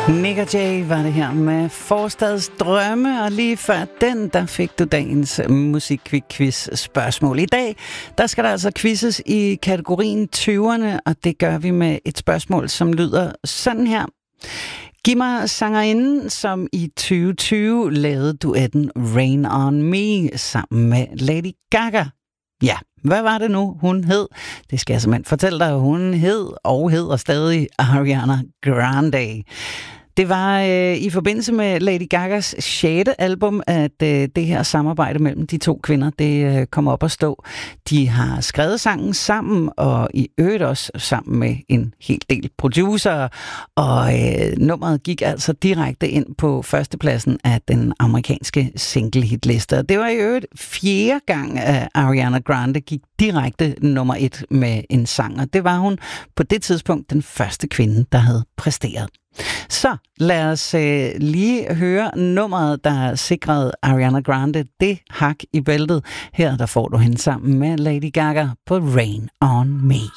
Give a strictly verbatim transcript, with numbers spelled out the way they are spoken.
Nick og Jay var det her med Forstads Drømme, og lige før den, der fik du dagens musikquiz spørgsmål. I dag, der skal der altså quizzes i kategorien tyverne, og det gør vi med et spørgsmål, som lyder sådan her. Giv mig sangerinden, som i tyve tyve lavede duetten Rain on Me sammen med Lady Gaga. Ja, hvad var det nu, hun hed? Det skal jeg simpelthen fortælle dig. Hun hed og hedder stadig Ariana Grande. Det var øh, i forbindelse med Lady Gagas sjette album, at øh, det her samarbejde mellem de to kvinder, det øh, kom op at stå. De har skrevet sangen sammen, og i øvrigt også sammen med en hel del producer. Og øh, nummeret gik altså direkte ind på førstepladsen af den amerikanske single-hitliste. Det var i øvrigt fjerde gang, at Ariana Grande gik direkte nummer et med en sang. Og det var hun på det tidspunkt den første kvinde, der havde præsteret. Så lad os øh, lige høre nummeret, der sikrede Ariana Grande det hak i bæltet. Her der får du hende sammen med Lady Gaga på Rain on Me.